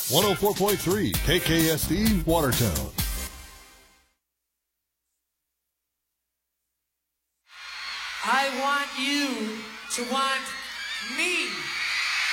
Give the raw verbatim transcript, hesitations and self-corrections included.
one oh four point three K K S D Watertown. I want you to want me.